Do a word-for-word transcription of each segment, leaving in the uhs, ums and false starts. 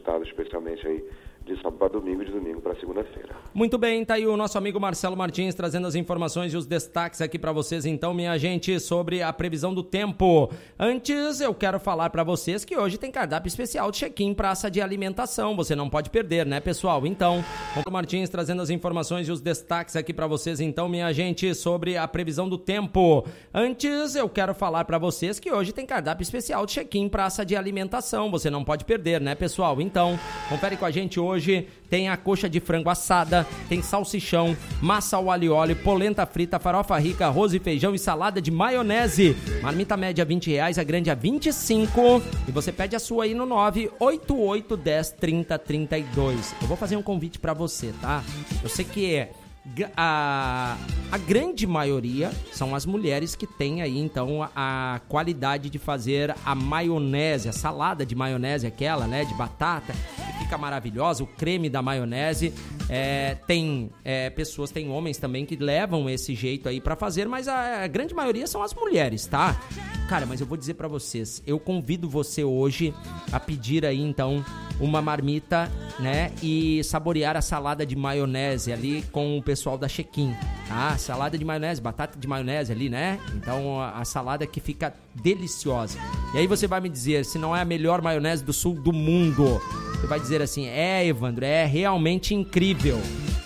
resultado, especialmente aí de sábado para domingo e de domingo para segunda-feira. Muito bem, tá aí o nosso amigo Marcelo Martins trazendo as informações e os destaques aqui para vocês, então, minha gente, sobre a previsão do tempo. Antes, eu quero falar para vocês que hoje tem cardápio especial de check-in praça de alimentação, você não pode perder, né, pessoal? Então, o Martins trazendo as informações e os destaques aqui para vocês, então, minha gente, sobre a previsão do tempo. Antes, eu quero falar para vocês que hoje tem cardápio especial de check-in praça de alimentação, você não pode perder, né, pessoal? Então, confere com a gente hoje. Hoje tem a coxa de frango assada, tem salsichão, massa ao alho e óleo, polenta frita, farofa rica, arroz e feijão e salada de maionese. Marmita média vinte reais, a grande a vinte e cinco. E você pede a sua aí no nove oito oito, dez, trinta, trinta e dois. Eu vou fazer um convite pra você, tá? Eu sei que é... A, a grande maioria são as mulheres que têm aí, então, a, a qualidade de fazer a maionese, a salada de maionese, aquela, né, de batata, que fica maravilhosa, o creme da maionese. É, tem é, pessoas, tem homens também que levam esse jeito aí pra fazer, mas a, a grande maioria são as mulheres, tá? Cara, mas eu vou dizer pra vocês, eu convido você hoje a pedir aí, então, uma marmita, né, e saborear a salada de maionese ali com o pessoal da Check-in, tá? Salada de maionese, batata de maionese ali, né? Então, a, a salada que fica deliciosa. E aí você vai me dizer se não é a melhor maionese do sul do mundo. Você vai dizer assim, é, Evandro, é realmente incrível.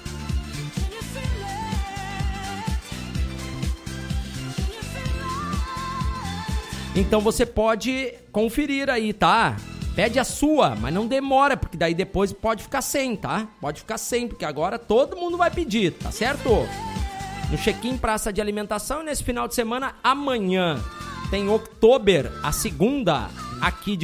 Então você pode conferir aí, tá? Pede a sua, mas não demora, porque daí depois pode ficar sem, tá? Pode ficar sem, porque agora todo mundo vai pedir, tá certo? No Check-in Praça de Alimentação, e nesse final de semana, amanhã, tem Oktober, a segunda, aqui de